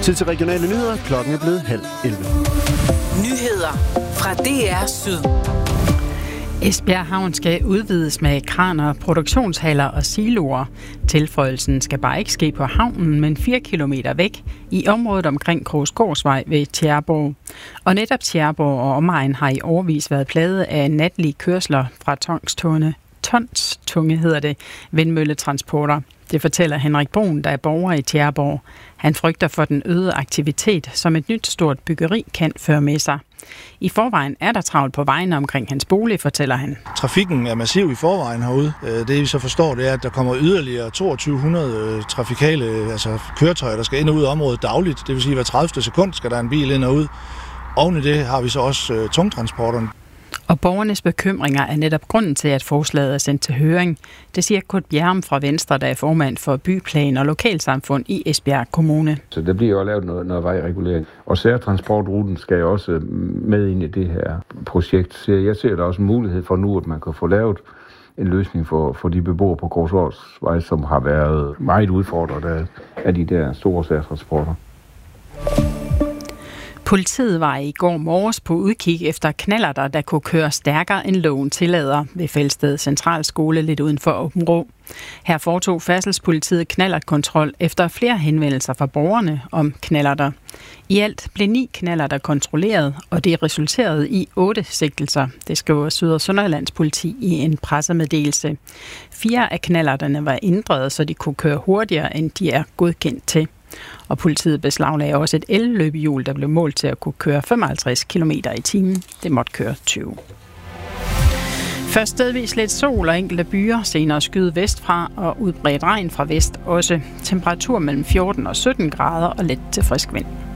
Tid til regionale nyheder. Klokken er blevet 10:30. Nyheder fra DR Syd. Esbjerg Havn skal udvides med kraner, produktionshaller og siloer. Tilføjelsen skal bare ikke ske på havnen, men 4 kilometer væk i området omkring Krogsgårdsvej ved Tjæreborg. Og netop Tjæreborg og omegn har i årevis været plaget af natlige kørsler fra tonstunge hedder det, vindmølletransporter. Det fortæller Henrik Brun, der er borger i Tjæreborg. Han frygter for den øgede aktivitet, som et nyt stort byggeri kan føre med sig. I forvejen er der travlt på vejene omkring hans bolig, fortæller han. Trafikken er massiv i forvejen herude. Det vi så forstår, det er, at der kommer yderligere 2200 trafikale køretøjer, der skal ind og ud af området dagligt. Det vil sige, at hver 30. sekund skal der en bil ind og ud. Oven i det har vi så også tungtransporterne. Og borgernes bekymringer er netop grunden til, at forslaget er sendt til høring. Det siger Kurt Bjerrum fra Venstre, der er formand for byplan og lokalsamfund i Esbjerg Kommune. Så der bliver jo lavet noget vejregulering. Og særtransportruten skal jo også med ind i det her projekt. Så jeg ser der også en mulighed for nu, at man kan få lavet en løsning for de beboere på Krogsgårdsvej, som har været meget udfordret af de der store særtransporter. Politiet var i går morges på udkig efter knallerter, der kunne køre stærkere end loven tillader ved Felsted Centralskole lidt uden for Aabenraa. Her foretog Færdselspolitiet knallertkontrol efter flere henvendelser fra borgerne om knallerter. I alt blev 9 knallerter kontrolleret, og det resulterede i 8 sigtelser. Det skriver Syd- og Sønderjyllands politi i en pressemeddelelse. 4 af knallerterne var ændret, så de kunne køre hurtigere, end de er godkendt til. Og politiet beslaglagde også et elløbehjul, der blev målt til at kunne køre 55 km i timen. Det måtte køre 20. Først stedvis lidt sol og enkelte byer, senere skyde vestfra og udbredt regn fra vest også. Temperatur mellem 14 og 17 grader og let til frisk vind.